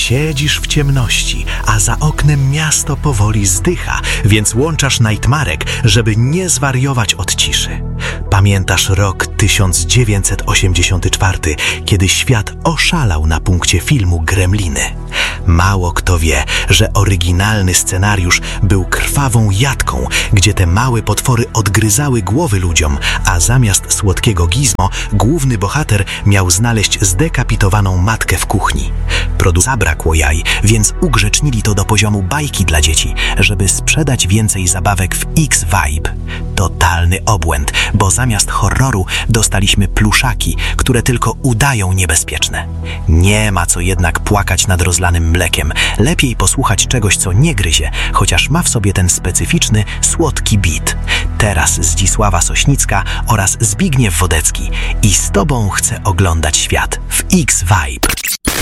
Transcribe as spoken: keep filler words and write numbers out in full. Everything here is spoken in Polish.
Siedzisz w ciemności, a za oknem miasto powoli zdycha, więc włączasz Nightmarek, żeby nie zwariować od ciszy. Pamiętasz rok tysiąc dziewięćset osiemdziesiąty czwarty, kiedy świat oszalał na punkcie filmu Gremliny. Mało kto wie, że oryginalny scenariusz był krwawą jatką, gdzie te małe potwory odgryzały głowy ludziom, a zamiast słodkiego gizmo główny bohater miał znaleźć zdekapitowaną matkę w kuchni. Producentom zabrakło jaj, więc ugrzecznili to do poziomu bajki dla dzieci, żeby sprzedać więcej zabawek w X-Vibe. Totalny obłęd, bo zamiast horroru dostaliśmy pluszaki, które tylko udają niebezpieczne. Nie ma co jednak płakać nad rozlanym mlekiem. Lepiej posłuchać czegoś, co nie gryzie, chociaż ma w sobie ten specyficzny, słodki beat. Teraz Zdzisława Sośnicka oraz Zbigniew Wodecki. I z tobą chcę oglądać świat w X-Vibe.